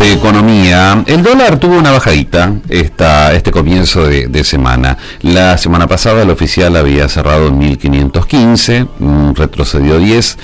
de economía, el dólar tuvo una bajadita este comienzo de semana. La semana pasada el oficial había cerrado en 1515, retrocedió 10,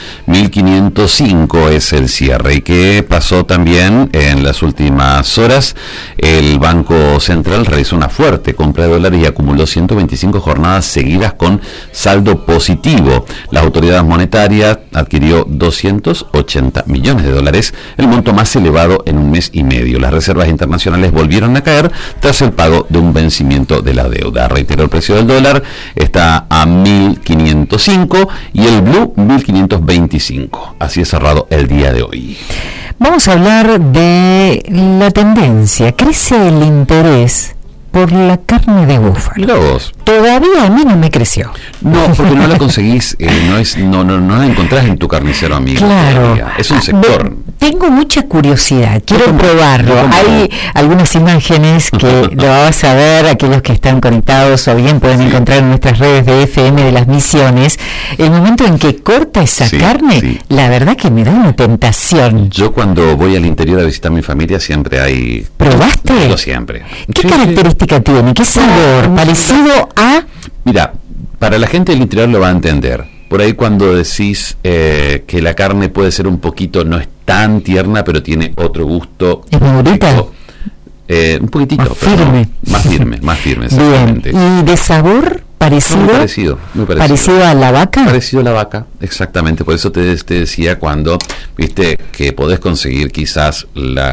1505 es el cierre. ¿Y qué pasó también en las últimas horas? El Banco Central realizó una fuerte compra de dólares y acumuló 125 jornadas seguidas con saldo positivo. La autoridad monetaria adquirió 280 millones de dólares, el monto más elevado en un mes y medio. Las reservas internacionales volvieron a caer tras el pago de un vencimiento de la deuda. Reitero, el precio del dólar está a 1.505 y el blue 1.525. Así es cerrado el día de hoy. Vamos a hablar de la tendencia. Crece el interés por la carne de búfalo. Mirá vos. Todavía a mí no me creció. No, porque no la conseguís, no la encontrás en tu carnicero amigo. Claro. Todavía. Es un sector. Tengo mucha curiosidad, quiero probarlo. Hay algunas imágenes que lo vas a ver, aquellos que están conectados o bien pueden encontrar en nuestras redes de FM de las Misiones. El momento en que corta esa carne, la verdad que me da una tentación. Yo cuando voy al interior a visitar a mi familia siempre hay... ¿Probaste? Yo siempre. ¿Qué característica tiene? ¿Qué sabor? ¿Parecido a...? Mira, para la gente del interior lo va a entender. Por ahí cuando decís que la carne puede ser un poquito, no es tan tierna, pero tiene otro gusto. ¿Es muy durita? Un poquitito. Más firme. Más firme, exactamente. Bien. ¿Y de sabor parecido? Muy parecido. ¿Parecido a la vaca? Parecido a la vaca, exactamente. Por eso te decía cuando, viste, que podés conseguir quizás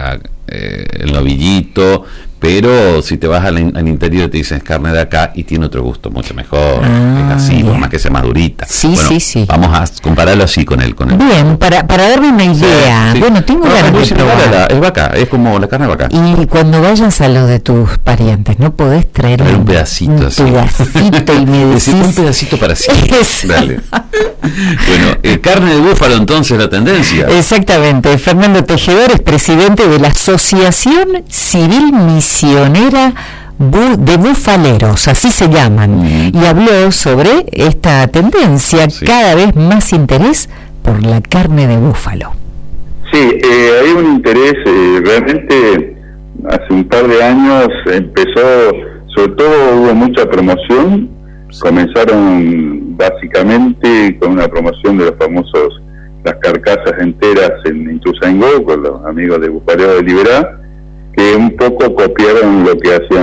el novillito, pero si te vas al interior te dicen es carne de acá y tiene otro gusto mucho mejor, es así, por más que sea más durita. Sí. Vamos a compararlo así con el. Bien, para darme una idea. Sí. Bueno, tengo ganas de probar. Es vaca, es como la carne de vaca. Y cuando vayas a lo de tus parientes, ¿no podés traer un pedacito así? Un pedacito y me decís... un pedacito para sí. Dale. Bueno, carne de búfalo entonces la tendencia. Exactamente. Fernando Tejedor es presidente de la Asociación Civil Misionera de Bufaleros, así se llaman, y habló sobre esta tendencia, cada vez más interés por la carne de búfalo. Sí, hay un interés, realmente hace un par de años empezó, sobre todo hubo mucha promoción, comenzaron básicamente con una promoción de los famosos, las carcasas enteras en Ituzaingó, con los amigos de Bufaleros de Liberá, que un poco copiaron lo que hacían